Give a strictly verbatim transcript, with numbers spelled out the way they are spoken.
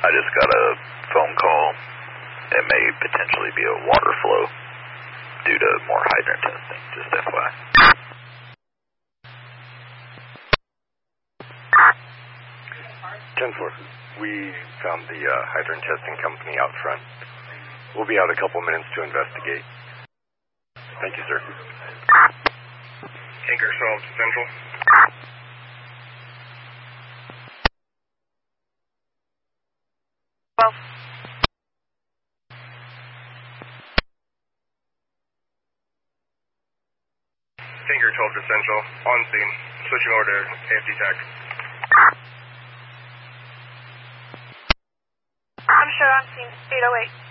I just got a phone call. It may potentially be a water flow due to more hydrant testing, just F Y I. ten four, we found the uh, hydrant testing company out front. We'll be out a couple minutes to investigate. Thank you, sir. Anchor twelve to Central. twelve. Anchor twelve to Central. On scene. Switching over to A F T Tech. I'm sure on scene. eight oh eight.